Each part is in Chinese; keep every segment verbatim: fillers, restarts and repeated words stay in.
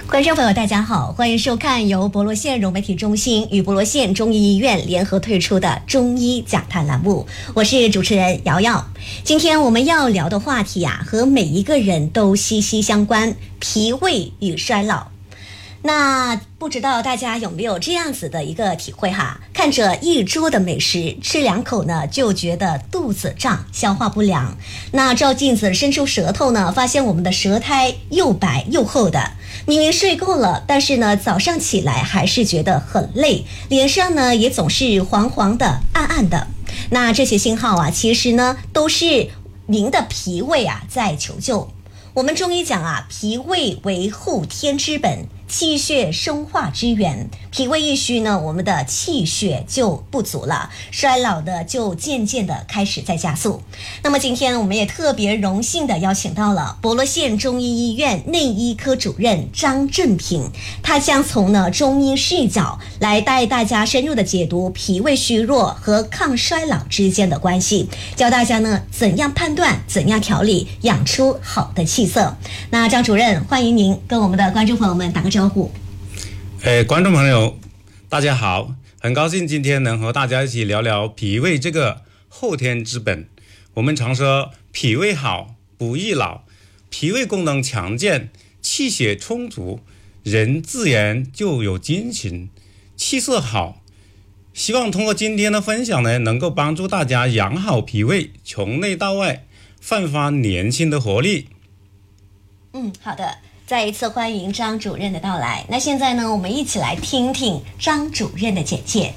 观众朋友大家好，欢迎收看由博罗县融媒体中心与博罗县中医医院联合推出的中医讲坛栏目，我是主持人瑶瑶。今天我们要聊的话题啊，和每一个人都息息相关，脾胃与衰老。那不知道大家有没有这样子的一个体会哈？看着一桌的美食，吃两口呢就觉得肚子胀，消化不良。那照镜子伸出舌头呢，发现我们的舌苔又白又厚的。明明睡够了，但是呢早上起来还是觉得很累，脸上呢也总是黄黄的、暗暗的。那这些信号啊，其实呢都是您的脾胃啊在求救。我们中医讲啊，脾胃为后天之本，气血生化之源。脾胃一虚呢，我们的气血就不足了，衰老的就渐渐的开始在加速。那么今天我们也特别荣幸的邀请到了博罗县中医医院内医科主任张振平，他将从呢中医视角来带大家深入的解读脾胃虚弱和抗衰老之间的关系，教大家呢怎样判断，怎样调理，养出好的气色。那张主任，欢迎您跟我们的观众朋友们打个招呼。 呃，观众朋友大家好，很高兴今天能和大家一起聊聊脾胃这个后天之本。我们常说脾胃好不易老，脾胃功能强健，气血充足，人自然就有精神，气色好。希望通过今天的分享呢，能够帮助大家养好脾胃，从内到外焕发年轻的活力。 嗯，好的，再一次欢迎张主任的到来。那现在呢，我们一起来听听张主任的简介。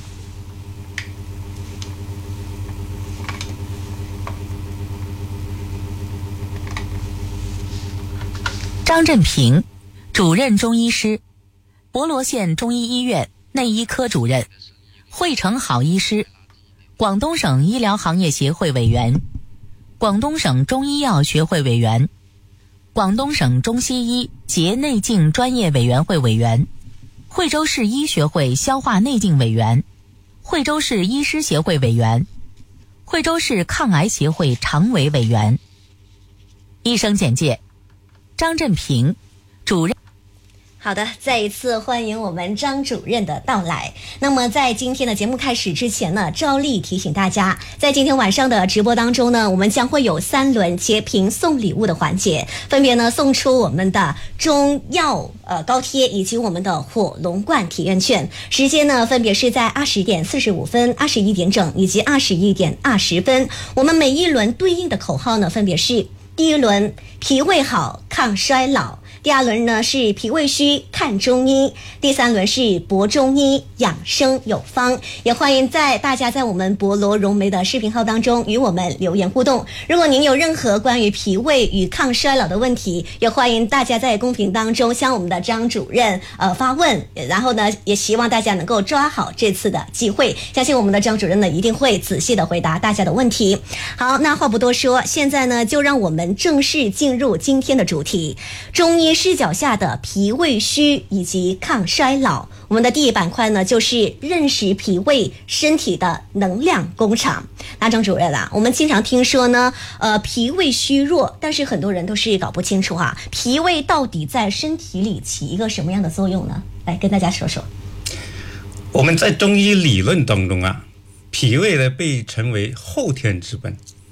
张振平，主任中医师，博罗县中医医院内医科主任，汇成好医师，广东省医疗行业协会委员，广东省中医药学会委员，广东省中西医节内镜专业委员会委员，惠州市医学会消化内镜委员，惠州市医师协会委员，惠州市抗癌协会常委委员。医生简介：张振平，主任。 好的，再一次欢迎我们张主任的到来。那么在今天的节目开始之前呢，照例提醒大家，在今天晚上的直播当中呢，我们将会有三轮截屏送礼物的环节，分别呢送出我们的中药呃高贴以及我们的火龙观体验券，时间呢分别是在二十点四十五分、二十一点整以及二十一点二十分。我们每一轮对应的口号呢，分别是：第一轮脾胃好抗衰老，第二轮呢是脾胃虚看中医，第三轮是博中医养生有方。也欢迎在大家在我们博罗融媒的视频号当中与我们留言互动。如果您有任何关于脾胃与抗衰老的问题，也欢迎大家在公屏当中向我们的张主任呃发问，然后呢也希望大家能够抓好这次的机会，相信我们的张主任呢一定会仔细的回答大家的问题。好，那话不多说，现在呢就让我们正式进入今天的主题，中医视角下的脾胃虚以及抗衰老。我们的第一板块呢，就是认识脾胃，身体的能量工厂。那张主任啊，我们经常听说呢，呃，脾胃虚弱，但是很多人都是搞不清楚哈、啊，脾胃到底在身体里起一个什么样的作用呢？来跟大家说说。 我们在中医理论当中啊，脾胃呢被称为后天之本。